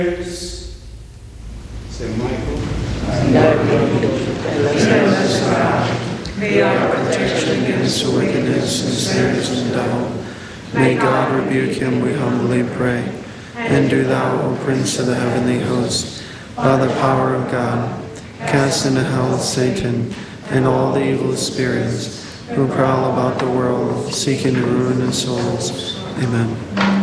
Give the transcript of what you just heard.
Saint Michael, may our protection against wickedness and snares and devil. May God rebuke him, we humbly pray. And do thou, O Prince of the heavenly host, by the power of God, cast into hell Satan and all the evil spirits who prowl about the world, seeking to ruin the souls. Amen.